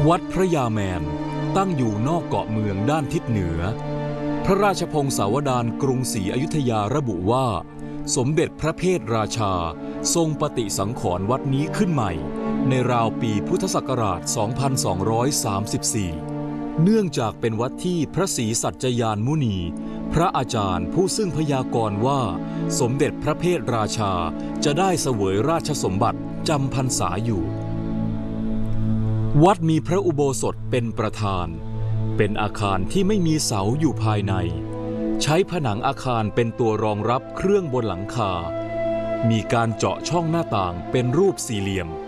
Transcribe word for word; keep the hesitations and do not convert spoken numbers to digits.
วัดพระยาแมนตั้งอยู่นอกเกาะเมืองด้านทิศเหนือพระราชพงศาวดารกรุงศรีอยุธยาระบุว่าสมเด็จพระเพทราชาทรงปฏิสังขรณ์วัดนี้ขึ้นใหม่ในราวปีพุทธศักราช สองพันสองร้อยสามสิบสี่ เนื่องจากเป็นวัดที่พระศรีสัจจยานมุนีพระอาจารย์ผู้ซึ่งพยากรณ์ว่าสมเด็จพระเพทราชาจะได้เสวยราชสมบัติจำพรรษาอยู่วัดมีพระอุโบสถเป็นประธานเป็นอาคารที่ไม่มีเสาอยู่ภายในใช้ผนังอาคารเป็นตัวรองรับเครื่องบนหลังคามีการเจาะช่องหน้าต่างเป็นรูปสี่เหลี่ยม